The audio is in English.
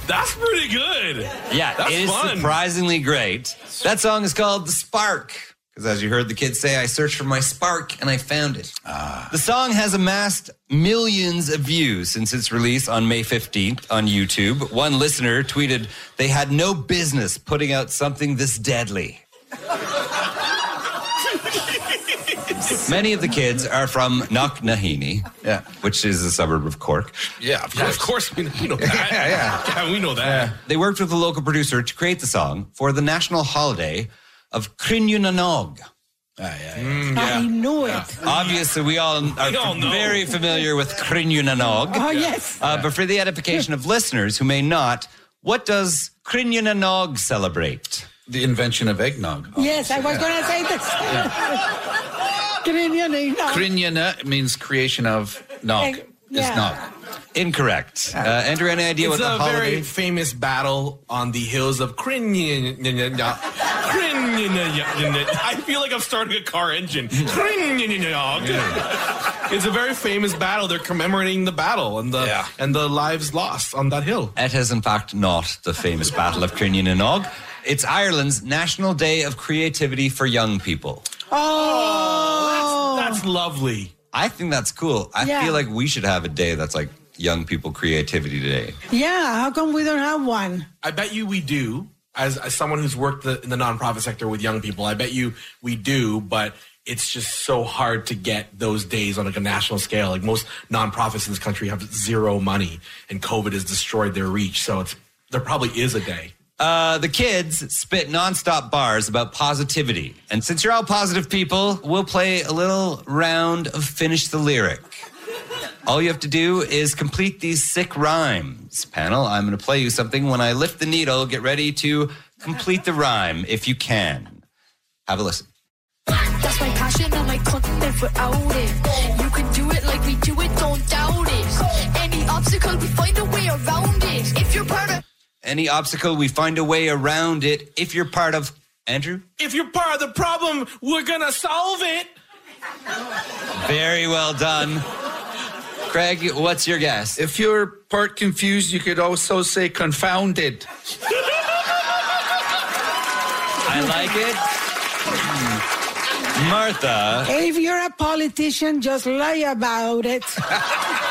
That's pretty good. Yeah, That's it is fun. surprisingly great. That song is called The Spark. Because as you heard the kids say, I searched for my spark and I found it. The song has amassed millions of views since its release on May 15th on YouTube. One listener tweeted, they had no business putting out something this deadly. Many of the kids are from Knocknaheeny, which is a suburb of Cork. Yeah, of course we know that. Yeah, we know that. They worked with a local producer to create the song for the national holiday of Crinnunanog. I know it. Obviously, we all are very familiar with Crinnunanog. Oh, yes. But for the edification of listeners who may not, what does Crinnunanog celebrate? The invention of eggnog. Yes, I was going to say this. Crinnuna means creation of nog. It's nog. Incorrect. Andrew, any idea what the It's a holiday? very famous battle on the hills of Crinnunanog. I feel like I'm starting a car engine. Crinnunanog. It's a very famous battle. They're commemorating the battle and the lives lost on that hill. It is, in fact, not the famous Battle of Crinnunanog. It's Ireland's National Day of Creativity for Young People. Oh, that's lovely. I think that's cool. I feel like we should have a day that's like Young People Creativity Day. Yeah, how come we don't have one? I bet you we do. As someone who's worked in the nonprofit sector with young people, I bet you we do, but it's just so hard to get those days on like a national scale. Like most nonprofits in this country have zero money, and COVID has destroyed their reach. So there probably is a day. The kids spit nonstop bars about positivity. And since you're all positive people, we'll play a little round of Finish the Lyric. All you have to do is complete these sick rhymes. Panel, I'm going to play you something. When I lift the needle, get ready to complete the rhyme if you can. Have a listen. That's my passion, I might live without it. You can do it like we do it, don't doubt it. Any obstacle, we find a way around it. If you're part of... Any obstacle, we find a way around it. If you're part of... Andrew? If you're part of the problem, we're going to solve it. Very well done. Craig, what's your guess? If you're part confused, you could also say confounded. I like it. Martha. If you're a politician, just lie about it.